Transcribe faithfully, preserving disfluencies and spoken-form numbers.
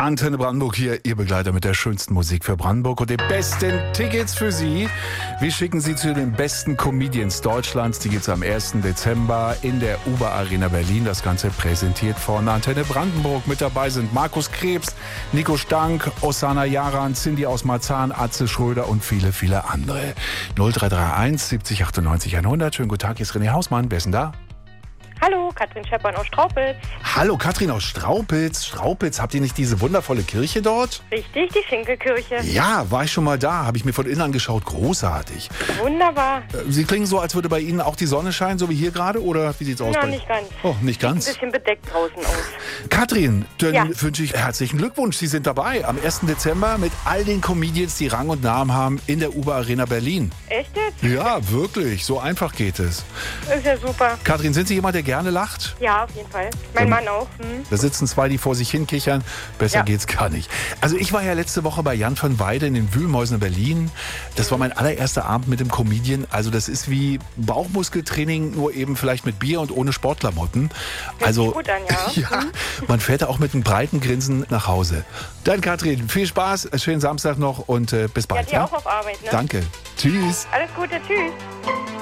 Antenne Brandenburg hier, Ihr Begleiter mit der schönsten Musik für Brandenburg und den besten Tickets für Sie. Wir schicken Sie zu den besten Comedians Deutschlands. Die gibt es am ersten Dezember in der Uber Arena Berlin. Das Ganze präsentiert von Antenne Brandenburg. Mit dabei sind Markus Krebs, Nico Stank, Osana Yaran, Cindy aus Marzahn, Atze Schröder und viele, viele andere. null drei drei eins siebzig achtundneunzig hundert. Schönen guten Tag, hier ist René Hausmann. Wer ist denn da? Hallo, Katrin Scheppern aus Straupitz. Hallo, Katrin aus Straupitz. Straupitz, habt ihr nicht diese wundervolle Kirche dort? Richtig, die Schinkelkirche. Ja, war ich schon mal da. Habe ich mir von innen angeschaut. Großartig. Wunderbar. Sie klingen so, als würde bei Ihnen auch die Sonne scheinen, so wie hier gerade, oder wie sieht's aus? Na, bei nicht ganz. Oh, nicht ganz? Sieht ein bisschen bedeckt draußen aus. Katrin, dann Ja. wünsche ich herzlichen Glückwunsch. Sie sind dabei am ersten Dezember mit all den Comedians, die Rang und Namen haben, in der Uber Arena Berlin. Echt jetzt? Ja, wirklich. So einfach geht es. Ist ja super. Katrin, sind Sie jemand, der gerne lacht? Ja, auf jeden Fall. Mein Ja. Mann auch. Hm. Da sitzen zwei, die vor sich hinkichern. Besser Ja. geht's gar nicht. Also ich war ja letzte Woche bei Jan van Weide in den Wühlmäusen in Berlin. Das war mein allererster Abend mit dem Comedian. Also das ist wie Bauchmuskeltraining, nur eben vielleicht mit Bier und ohne Sportklamotten. Hört Also sich gut an, ja. ja, man fährt da auch mit einem breiten Grinsen nach Hause. Dann Katrin, viel Spaß, schönen Samstag noch und äh, bis Ja, bald. die auch auf Arbeit, ne? Danke. Tschüss. Alles Gute, tschüss.